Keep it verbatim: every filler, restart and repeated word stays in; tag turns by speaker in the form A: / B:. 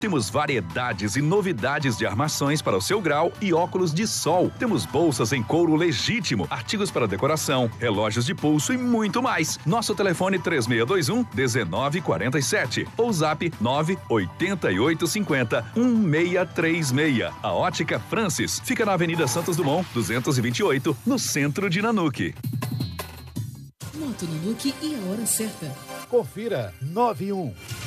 A: Temos variedades e novidades de armações para o seu grau e óculos de sol. Temos bolsas em couro legítimo, artigos para decoração, relógios de pulso e muito mais. Nosso telefone três seis dois um, um nove quatro sete ou zap nove oito oito cinco zero um seis três seis. A Ótica Francis fica na Avenida Santos Dumont, duzentos e vinte e oito, no centro de Nanuque.
B: Moto Nanuque e a hora certa.
C: Confira nove um.